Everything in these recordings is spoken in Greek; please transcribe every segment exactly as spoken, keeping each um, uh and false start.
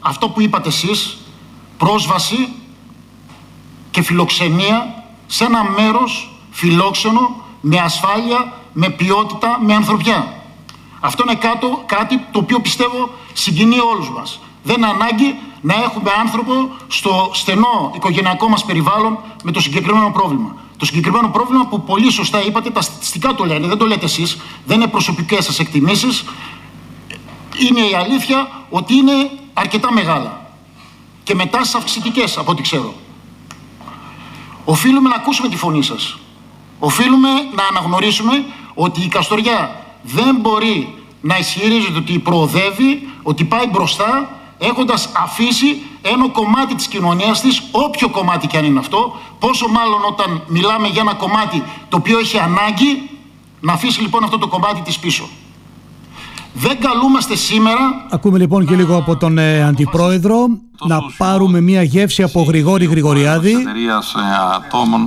αυτό που είπατε εσείς, πρόσβαση και φιλοξενία σε ένα μέρος φιλόξενο, με ασφάλεια, με ποιότητα, με ανθρωπιά. Αυτό είναι κάτω, κάτι το οποίο πιστεύω συγκινεί όλους μας. Δεν είναι ανάγκη να έχουμε άνθρωπο στο στενό οικογενειακό μας περιβάλλον με το συγκεκριμένο πρόβλημα. Το συγκεκριμένο πρόβλημα που πολύ σωστά είπατε, τα στατιστικά το λένε, δεν το λέτε εσείς, δεν είναι προσωπικές σας εκτιμήσεις. Είναι η αλήθεια ότι είναι αρκετά μεγάλα και με τάσεις αυξητικές από ό,τι ξέρω. Οφείλουμε να ακούσουμε τη φωνή σας. Οφείλουμε να αναγνωρίσουμε ότι η Καστοριά δεν μπορεί να ισχυρίζεται ότι προοδεύει, ότι πάει μπροστά, έχοντας αφήσει ένα κομμάτι της κοινωνίας της, όποιο κομμάτι και αν είναι αυτό, πόσο μάλλον όταν μιλάμε για ένα κομμάτι το οποίο έχει ανάγκη να αφήσει λοιπόν αυτό το κομμάτι της πίσω. Δεν καλούμαστε σήμερα... Ακούμε λοιπόν και λίγο από τον ε, Αντιπρόεδρο να πάρουμε μια γεύση από Γρηγόρη Γρηγοριάδη. Εταιρείας ατόμων.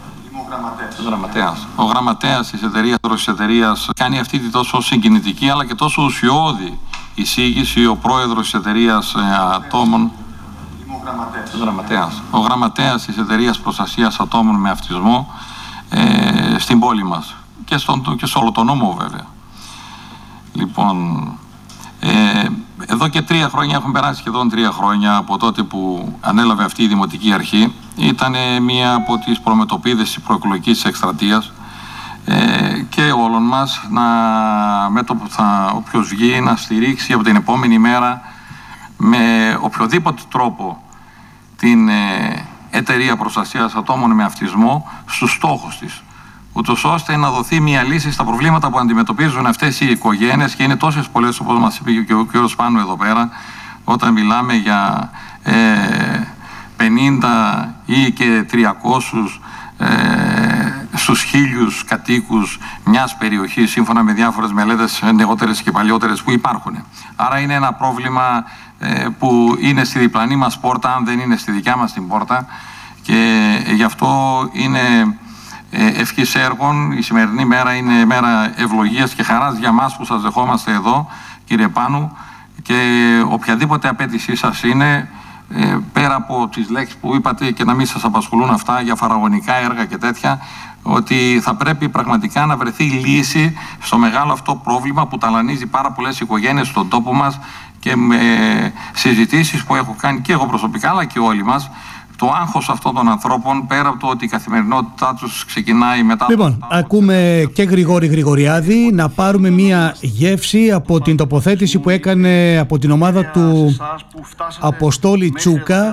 Γραμματέας. Ο γραμματέας της εταιρείας, της εταιρείας κάνει αυτή τη τόσο συγκινητική αλλά και τόσο ουσιώδη εισήγηση. Ο πρόεδρος της εταιρείας ατόμων. Γραμματέας. Ο γραμματέας της εταιρείας προστασίας ατόμων με αυτισμό ε, στην πόλη μας και, στον, και σε όλο τον νόμο βέβαια. Λοιπόν, ε, εδώ και τρία χρόνια, έχουν περάσει σχεδόν τρία χρόνια από τότε που ανέλαβε αυτή η Δημοτική Αρχή. Ήταν μία από τις προμετωπίδες της προεκλογικής εκστρατείας ε, και όλων μας να, με το που θα όποιος βγει να στηρίξει από την επόμενη μέρα με οποιοδήποτε τρόπο την ε, εταιρεία προστασίας ατόμων με αυτισμό στους στόχους της, ούτως ώστε να δοθεί μια λύση στα προβλήματα που αντιμετωπίζουν αυτές οι οικογένειες, και είναι τόσες πολλές, όπως μας είπε και ο κ. Πάνου εδώ πέρα, όταν μιλάμε για ε, πενήντα ή και τριακόσιους ε, στους χίλιους κατοίκους μιας περιοχής, σύμφωνα με διάφορες μελέτες νεότερες και παλιότερες που υπάρχουν. Άρα είναι ένα πρόβλημα ε, που είναι στη διπλανή μας πόρτα, αν δεν είναι στη δικιά μας την πόρτα, και γι' αυτό είναι ευχής έργων. Η σημερινή μέρα είναι μέρα ευλογίας και χαράς για μας που σας δεχόμαστε εδώ, κύριε Πάνου, και οποιαδήποτε απέτησή σας είναι, πέρα από τις λέξεις που είπατε και να μην σας απασχολούν αυτά για φαραγωνικά έργα και τέτοια, ότι θα πρέπει πραγματικά να βρεθεί λύση στο μεγάλο αυτό πρόβλημα που ταλανίζει πάρα πολλές οικογένειες στον τόπο μας, και με συζητήσεις που έχω κάνει και εγώ προσωπικά αλλά και όλοι μας, το άγχος αυτών των ανθρώπων, πέρα από το ότι η καθημερινότητά τους ξεκινάει μετά... Λοιπόν, το... ακούμε και Γρηγόρη Γρηγοριάδη. Να πάρουμε μία γεύση από την τοποθέτηση που έκανε από την ομάδα του Αποστόλη Τσούκα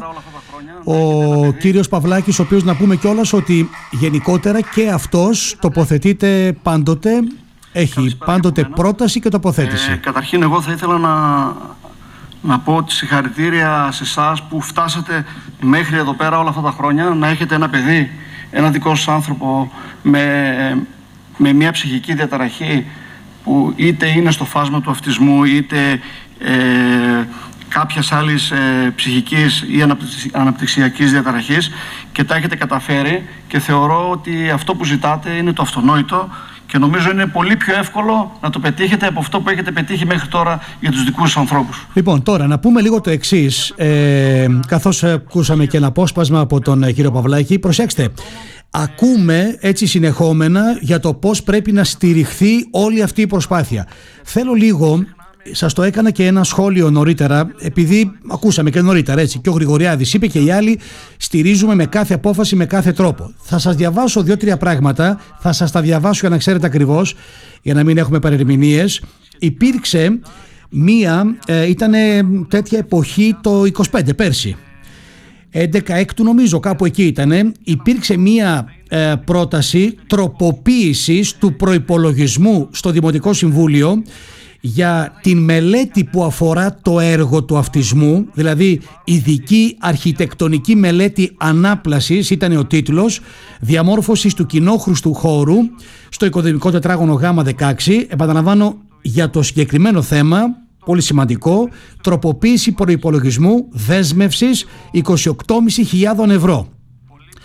ο κύριος Παυλάκης, ο οποίος, να πούμε κιόλας ότι γενικότερα και αυτός τοποθετείται πάντοτε, έχει πάντοτε πρόταση και τοποθέτηση. Ε, καταρχήν εγώ θα ήθελα να... να πω ότι συγχαρητήρια σε εσάς που φτάσατε μέχρι εδώ πέρα όλα αυτά τα χρόνια, να έχετε ένα παιδί, ένα δικό σας άνθρωπο με, με μια ψυχική διαταραχή που είτε είναι στο φάσμα του αυτισμού, είτε ε, κάποιας άλλης ε, ψυχικής ή αναπτυξιακής διαταραχής, και τα έχετε καταφέρει, και θεωρώ ότι αυτό που ζητάτε είναι το αυτονόητο. Και νομίζω είναι πολύ πιο εύκολο να το πετύχετε από αυτό που έχετε πετύχει μέχρι τώρα για τους δικούς σας ανθρώπους. Λοιπόν, τώρα να πούμε λίγο το εξής, ε, καθώς ακούσαμε και ένα απόσπασμα από τον κύριο Παυλάκη. Προσέξτε, ακούμε έτσι συνεχόμενα για το πώς πρέπει να στηριχθεί όλη αυτή η προσπάθεια. Θέλω λίγο, σας το έκανα και ένα σχόλιο νωρίτερα, επειδή ακούσαμε και νωρίτερα, έτσι, και ο Γρηγοριάδης είπε και οι άλλοι, στηρίζουμε με κάθε απόφαση, με κάθε τρόπο. Θα σας διαβάσω δύο-τρία πράγματα, θα σας τα διαβάσω για να ξέρετε ακριβώς, για να μην έχουμε παρερμηνίες. Υπήρξε μία, ε, ήταν τέτοια εποχή το είκοσι πέντε, πέρσι, έντεκα έκτου νομίζω, κάπου εκεί ήτανε, υπήρξε μία ε, πρόταση τροποποίησης του προϋπολογισμού στο Δημοτικό Συμβούλιο για την μελέτη που αφορά το έργο του αυτισμού, δηλαδή ειδική αρχιτεκτονική μελέτη ανάπλασης ήταν ο τίτλος, διαμόρφωσης του κοινόχρηστου χώρου στο οικοδομικό τετράγωνο Γ δεκαέξι. Επαναλαμβάνω, για το συγκεκριμένο θέμα, πολύ σημαντικό, τροποποίηση προϋπολογισμού δέσμευσης είκοσι οκτώ χιλιάδες πεντακόσια ευρώ.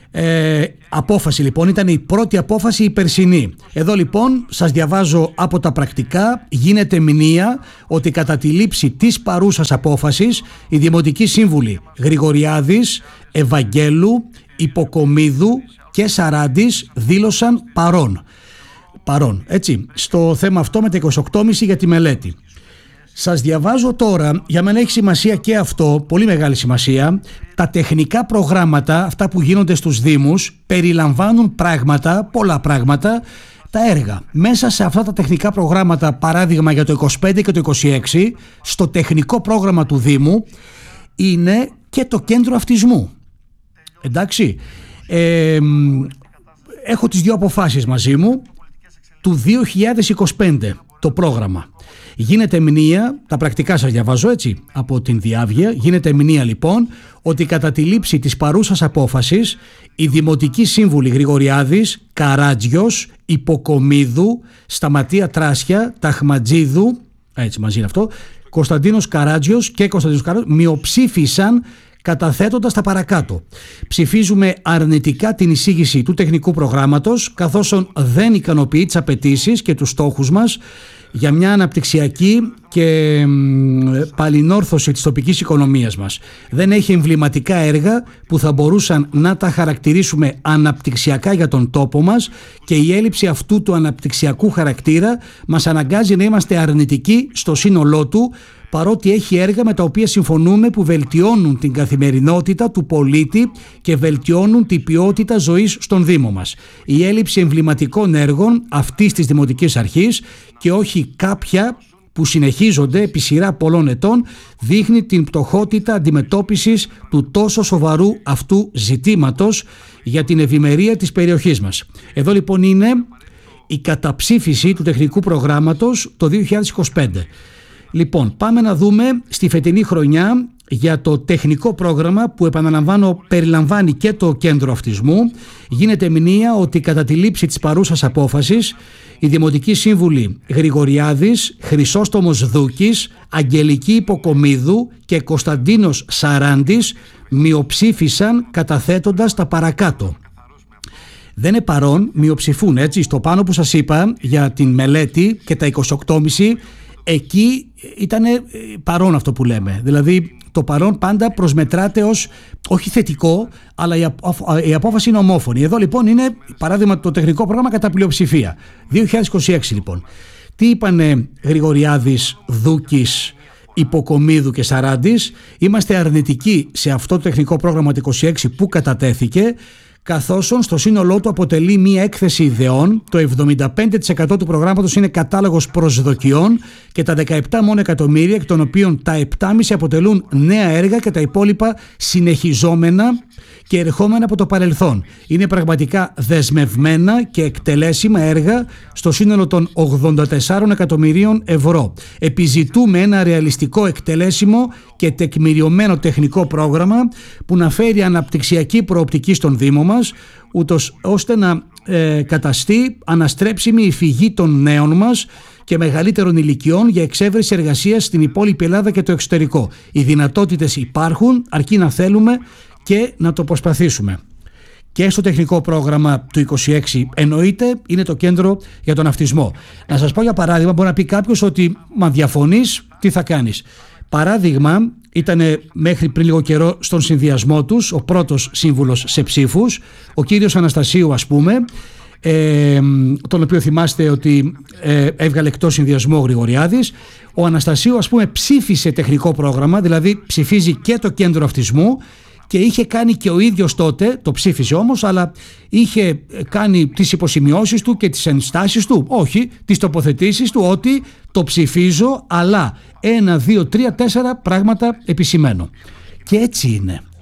Ε, απόφαση λοιπόν, ήταν η πρώτη απόφαση η περσινή. Εδώ λοιπόν σας διαβάζω από τα πρακτικά. Γίνεται μνήα ότι κατά τη λήψη της παρούσας απόφασης οι Δημοτικοί Σύμβουλοι Γρηγοριάδης, Ευαγγέλου, Υποκομίδου και Σαράντης δήλωσαν παρόν. Παρόν, έτσι, στο θέμα αυτό με τα είκοσι οκτώ κόμμα πέντε για τη μελέτη. Σας διαβάζω τώρα, για μένα έχει σημασία και αυτό, πολύ μεγάλη σημασία, τα τεχνικά προγράμματα, αυτά που γίνονται στους Δήμους, περιλαμβάνουν πράγματα, πολλά πράγματα, τα έργα. Μέσα σε αυτά τα τεχνικά προγράμματα, παράδειγμα για το είκοσι πέντε και το είκοσι έξι, στο τεχνικό πρόγραμμα του Δήμου, είναι και το κέντρο αυτισμού. Εντάξει, ε, έχω τις δύο αποφάσεις μαζί μου, του δύο χιλιάδες είκοσι πέντε το πρόγραμμα. Γίνεται μνήα, τα πρακτικά σας διαβάζω έτσι από την Διάβγεια, γίνεται μνήα λοιπόν ότι κατά τη λήψη της παρούσας απόφασης οι Δημοτικοί Σύμβουλοι Γρηγοριάδης, Καράτζιος, Υποκομίδου, Σταματία Τράσια, Ταχματζίδου, έτσι μαζί είναι αυτό, Κωνσταντίνος Καράτζιος και Κωνσταντίνος Καράτζιος μειοψήφισαν καταθέτοντας τα παρακάτω. Ψηφίζουμε αρνητικά την εισήγηση του τεχνικού προγράμματος, καθώς δεν ικανοποιεί τις απαιτήσεις και τους στόχους μας για μια αναπτυξιακή και παλινόρθωση της τοπικής οικονομίας μας. Δεν έχει εμβληματικά έργα που θα μπορούσαν να τα χαρακτηρίσουμε αναπτυξιακά για τον τόπο μας και η έλλειψη αυτού του αναπτυξιακού χαρακτήρα μας αναγκάζει να είμαστε αρνητικοί στο σύνολό του, παρότι έχει έργα με τα οποία συμφωνούμε που βελτιώνουν την καθημερινότητα του πολίτη και βελτιώνουν την ποιότητα ζωής στον Δήμο μας. Η έλλειψη εμβληματικών έργων αυτής της Δημοτικής Αρχής και όχι κάποια που συνεχίζονται επί σειρά πολλών ετών δείχνει την πτωχότητα αντιμετώπισης του τόσο σοβαρού αυτού ζητήματος για την ευημερία της περιοχής μας. Εδώ λοιπόν είναι η καταψήφιση του τεχνικού προγράμματος το δύο χιλιάδες είκοσι πέντε. Λοιπόν, πάμε να δούμε στη φετινή χρονιά για το τεχνικό πρόγραμμα που, επαναλαμβάνω, περιλαμβάνει και το κέντρο αυτισμού. Γίνεται μνήα ότι κατά τη λήψη της παρούσας απόφασης οι Δημοτικοί Σύμβουλοι Γρηγοριάδης, Χρυσόστομος Δούκης, Αγγελική Υποκομίδου και Κωνσταντίνος Σαράντης μειοψήφισαν καταθέτοντας τα παρακάτω. Δεν είναι παρόν, μειοψηφούν, έτσι, στο πάνω που σας είπα για την μελέτη και τα είκοσι οκτώ κόμμα πέντε. Εκεί ήταν παρόν αυτό που λέμε. Δηλαδή το παρόν πάντα προσμετράται ως όχι θετικό, αλλά η απόφαση είναι ομόφωνη. Εδώ λοιπόν είναι παράδειγμα το τεχνικό πρόγραμμα κατά πλειοψηφία. δύο χιλιάδες είκοσι έξι λοιπόν. Τι είπανε Γρηγοριάδης, Δούκης, Υποκομίδου και Σαράντης? Είμαστε αρνητικοί σε αυτό το τεχνικό πρόγραμμα το είκοσι έξι που κατατέθηκε, καθώς στο σύνολό του αποτελεί μία έκθεση ιδεών, το εβδομήντα πέντε τοις εκατό του προγράμματος είναι κατάλογος προσδοκιών και τα δεκαεπτά μόνο εκατομμύρια, εκ των οποίων τα επτά κόμμα πέντε αποτελούν νέα έργα και τα υπόλοιπα συνεχιζόμενα και ερχόμενα από το παρελθόν. Είναι πραγματικά δεσμευμένα και εκτελέσιμα έργα στο σύνολο των ογδόντα τεσσάρων εκατομμυρίων ευρώ. Επιζητούμε ένα ρεαλιστικό, εκτελέσιμο και τεκμηριωμένο τεχνικό πρόγραμμα που να φέρει αναπτυξιακή προοπτική στον Δήμο μας, ούτως ώστε να ε, καταστεί αναστρέψιμη η φυγή των νέων μας και μεγαλύτερων ηλικιών για εξέβρεση εργασίας στην υπόλοιπη Ελλάδα και το εξωτερικό. Οι δυνατότητες υπάρχουν, αρκεί να θέλουμε και να το προσπαθήσουμε. Και στο τεχνικό πρόγραμμα του είκοσι έξι εννοείται είναι το κέντρο για τον αυτισμό. Να σας πω για παράδειγμα, μπορεί να πει κάποιος ότι μα διαφωνείς, τι θα κάνεις? Παράδειγμα, ήταν μέχρι πριν λίγο καιρό στον συνδυασμό τους ο πρώτος σύμβουλος σε ψήφους, ο κύριος Αναστασίου ας πούμε, ε, τον οποίο θυμάστε ότι ε, έβγαλε εκτός συνδυασμό ο Γρηγοριάδης. Ο Αναστασίου ας πούμε ψήφισε τεχνικό πρόγραμμα, δηλαδή ψηφίζει και το κέντρο αυτισμού, και είχε κάνει και ο ίδιος τότε, το ψήφισε όμως, αλλά είχε κάνει τις υποσημειώσεις του και τις ενστάσεις του, όχι, τις τοποθετήσεις του, ότι το ψηφίζω, αλλά ένα, δύο, τρία, τέσσερα πράγματα επισημαίνω. Και έτσι είναι.